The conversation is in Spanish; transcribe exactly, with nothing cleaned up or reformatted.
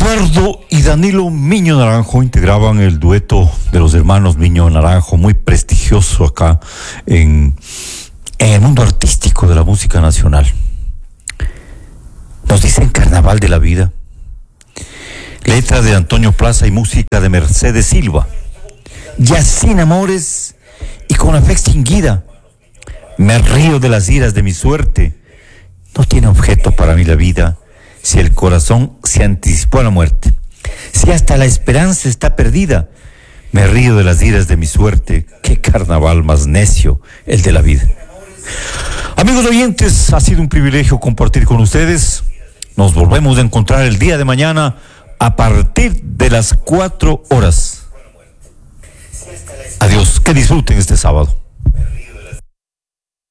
Eduardo y Danilo Miño Naranjo integraban el dueto de los hermanos Miño Naranjo, muy prestigioso acá en, en el mundo artístico de la música nacional. Nos dicen Carnaval de la Vida. Letra de Antonio Plaza y música de Mercedes Silva. Ya sin amores y con la fe extinguida, me río de las iras de mi suerte. No tiene objeto para mí la vida, si el corazón se anticipó a la muerte. Si hasta la esperanza está perdida, me río de las iras de mi suerte. Qué carnaval más necio el de la vida. Amigos oyentes, ha sido un privilegio compartir con ustedes. Nos volvemos a encontrar el día de mañana a partir de las cuatro horas. Adiós, que disfruten este sábado.